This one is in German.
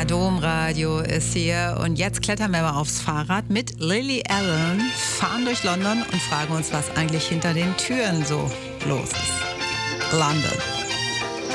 Ja, Domradio ist hier und jetzt klettern wir mal aufs Fahrrad mit Lily Allen, fahren durch London und fragen uns, was eigentlich hinter den Türen so los ist. London.